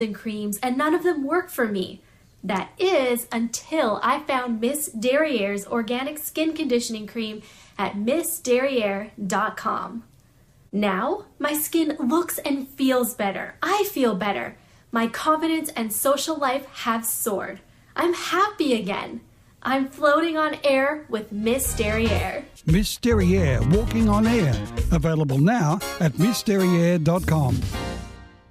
and creams, and none of them work for me. That is until I found Miss Derriere's organic skin conditioning cream at missderriere.com. Now, my skin looks and feels better. I feel better. My confidence and social life have soared. I'm happy again. I'm floating on air with Miss Derriere. Miss Derriere, walking on air. Available now at missderriere.com.